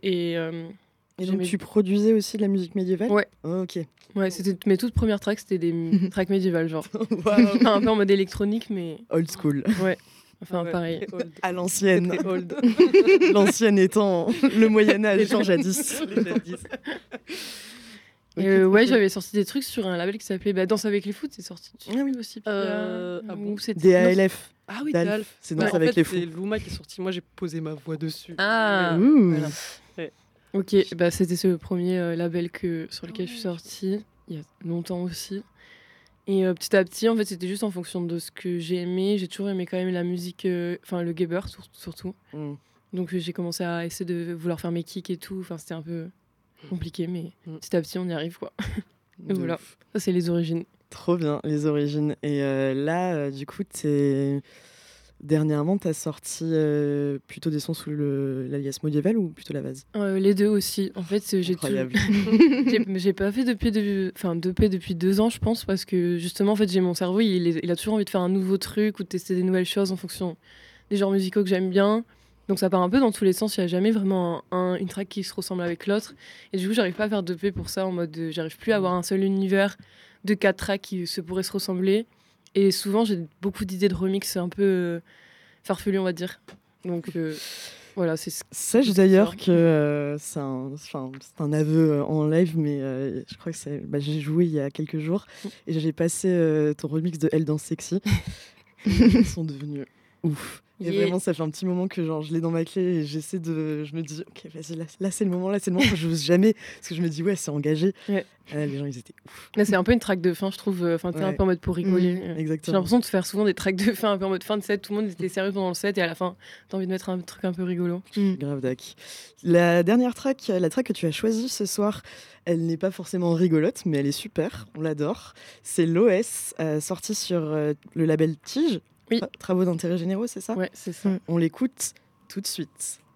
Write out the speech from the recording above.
Et donc tu produisais aussi de la musique médiévale ? Ouais. Oh, ok. Ouais, c'était mes toutes premières tracks, c'était des tracks médiévales, genre. Wow. Un peu en mode électronique, mais... Old school. Ouais, enfin pareil. À l'ancienne. Très old. L'ancienne étant le Moyen-Âge, genre jadis. Et ouais, j'avais sorti des trucs sur un label qui s'appelait Danse avec les foot, c'est sorti. Ah oui. Aussi. bon DALF. Ah oui, Dalf. Dalf. C'est Danse En avec fait, les fous. c'est Luma qui est sorti. Moi, j'ai posé ma voix dessus. Ah, Ouh. voilà. Ok, bah c'était ce premier label sur lequel je suis sortie, il y a longtemps aussi. Et petit à petit, en fait, c'était juste en fonction de ce que j'ai aimé. J'ai toujours aimé quand même la musique, le gabber surtout. Donc j'ai commencé à essayer de vouloir faire mes kicks et tout. Enfin, c'était un peu compliqué, mais petit à petit, on y arrive, quoi. Et voilà, ça c'est les origines. Trop bien, les origines. Et là, du coup, dernièrement, t'as sorti plutôt des sons sous l'alias Modieval ou plutôt la vase ? Les deux aussi. En fait, Incroyable. j'ai pas fait d'EP depuis 2 ans, je pense, parce que justement, en fait, j'ai mon cerveau, il a toujours envie de faire un nouveau truc ou de tester des nouvelles choses en fonction des genres musicaux que j'aime bien. Donc ça part un peu dans tous les sens, il n'y a jamais vraiment une track qui se ressemble avec l'autre. Et du coup, j'arrive pas à faire d'EP pour ça, en mode j'arrive plus à avoir un seul univers de 4 tracks qui pourraient se ressembler. Et souvent, j'ai beaucoup d'idées de remix un peu farfelues, on va dire. Donc voilà, c'est Sache d'ailleurs que c'est un aveu en live, mais je crois que j'ai joué il y a quelques jours et j'ai passé ton remix de Elle danse sexy. Ils sont devenus ouf. Et vraiment, ça fait un petit moment que je l'ai dans ma clé et je me dis, ok, vas-y, là c'est le moment, je n'ose jamais, parce que je me dis, ouais, c'est engagé. Ouais. Les gens, ils étaient ouf. Là, c'est un peu une track de fin, je trouve. Enfin, t'es un peu en mode pour rigoler. Exactement. J'ai l'impression de faire souvent des tracks de fin, un peu en mode fin de set. Tout le monde était sérieux pendant le set et à la fin, t'as envie de mettre un truc un peu rigolo. Grave dac. La dernière track, la track que tu as choisie ce soir, elle n'est pas forcément rigolote, mais elle est super, on l'adore. C'est l'OS, sorti sur le label Tige. Oui. Travaux d'intérêt généraux, c'est ça ? Ouais, c'est ça. On l'écoute tout de suite.